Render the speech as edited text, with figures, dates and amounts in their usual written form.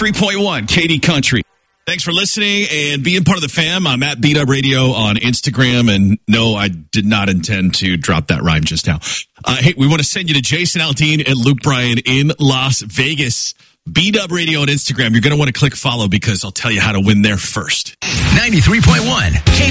93.1 KD Country. Thanks for listening and being part of the fam. I'm at Beat Up Radio on Instagram. And no, I did not intend to drop that rhyme just now. Hey, we want to send you to Jason Aldean and Luke Bryan in Las Vegas. Beat Up Radio on Instagram. You're going to want to click follow because I'll tell you how to win there first. 93.1 KD